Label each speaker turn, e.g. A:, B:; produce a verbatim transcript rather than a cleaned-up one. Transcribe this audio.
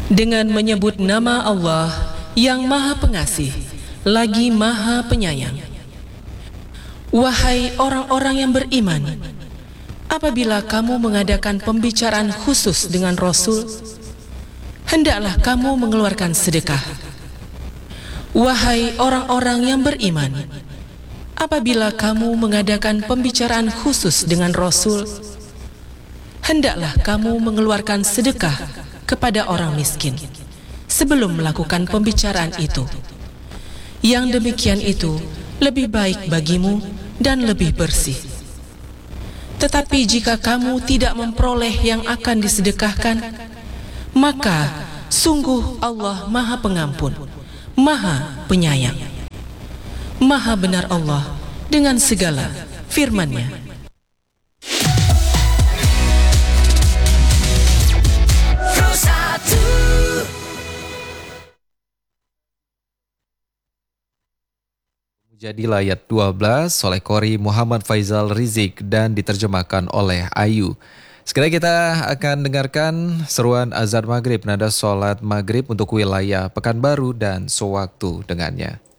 A: Dengan menyebut nama Allah yang Maha Pengasih lagi Maha Penyayang. Wahai orang-orang yang beriman, apabila kamu mengadakan pembicaraan khusus dengan Rasul, hendaklah kamu mengeluarkan sedekah. Wahai orang-orang yang beriman, apabila kamu mengadakan pembicaraan khusus dengan Rasul, hendaklah kamu mengeluarkan sedekah kepada orang miskin sebelum melakukan pembicaraan itu. Yang demikian itu lebih baik bagimu dan lebih bersih. Tetapi jika kamu tidak memperoleh yang akan disedekahkan, maka sungguh Allah Maha Pengampun, Maha Penyayang. Maha benar Allah dengan segala firman-Nya.
B: Jadi ayat dua belas oleh Qori Muhammad Faizal Rizik dan diterjemahkan oleh Ayu. Sekarang kita akan dengarkan seruan azan maghrib, nada sholat maghrib untuk wilayah Pekanbaru dan sewaktu dengannya.